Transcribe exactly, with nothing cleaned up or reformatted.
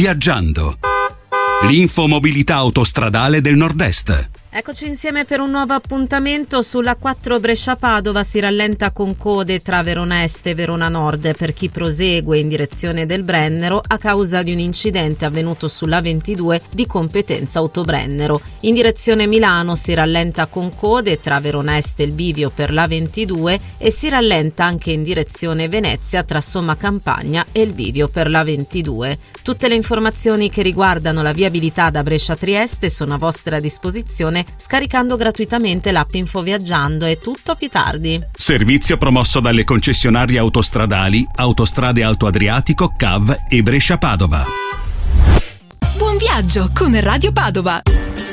Viaggiando. L'infomobilità autostradale del Nord-Est. Eccoci insieme per un nuovo appuntamento. Sulla quattro Brescia-Padova si rallenta con code tra Verona Est e Verona Nord per chi prosegue in direzione del Brennero a causa di un incidente avvenuto sulla ventidue di competenza Autobrennero. In direzione Milano si rallenta con code tra Verona Est e il bivio per la ventidue e si rallenta anche in direzione Venezia tra Somma Campagna e il bivio per la ventidue. Tutte le informazioni che riguardano la viabilità da Brescia a Trieste sono a vostra disposizione scaricando gratuitamente l'app Infoviaggiando. È tutto, più tardi. Servizio promosso dalle concessionarie autostradali Autostrade Alto Adriatico, C A V e Brescia Padova. Buon viaggio con Radio Padova.